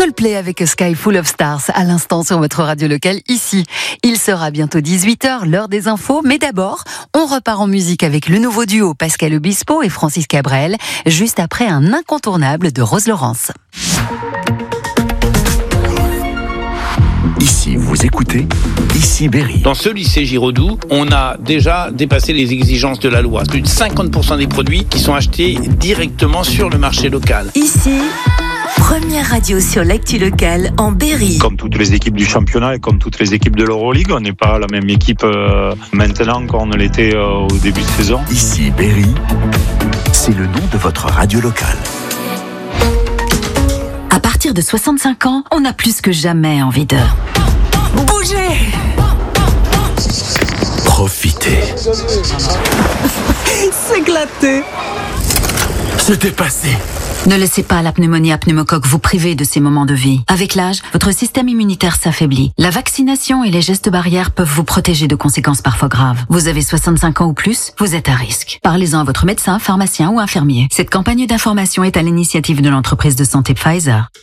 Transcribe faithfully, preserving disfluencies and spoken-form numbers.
Coldplay avec A Sky Full of Stars à l'instant sur votre radio locale ici. Il sera bientôt dix-huit heures, l'heure des infos, mais d'abord, on repart en musique avec le nouveau duo Pascal Obispo et Francis Cabrel, juste après un incontournable de Rose Laurence. Ici, vous écoutez, ici Berry. Dans ce lycée Giraudoux, on a déjà dépassé les exigences de la loi. Plus de cinquante pour cent des produits qui sont achetés directement sur le marché local. Ici, première radio sur l'actu locale en Berry. Comme toutes les équipes du championnat et comme toutes les équipes de l'Euroleague, on n'est pas la même équipe euh, maintenant qu'on ne l'était euh, au début de saison. Ici Berry, c'est le nom de votre radio locale. À partir de soixante-cinq ans, on a plus que jamais envie de bouger, Profitez, s'éclater, se dépasser. Ne laissez pas la pneumonie à pneumocoque vous priver de ces moments de vie. Avec l'âge, votre système immunitaire s'affaiblit. La vaccination et les gestes barrières peuvent vous protéger de conséquences parfois graves. Vous avez soixante-cinq ans ou plus, vous êtes à risque. Parlez-en à votre médecin, pharmacien ou infirmier. Cette campagne d'information est à l'initiative de l'entreprise de santé Pfizer.